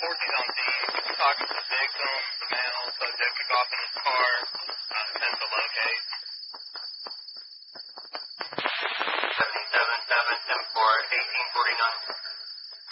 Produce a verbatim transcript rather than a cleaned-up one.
fourteen on D. Talk to the victim, the male subject took off in his car, uh, attempt to locate. seventy-seven seven seven four eighteen forty-nine.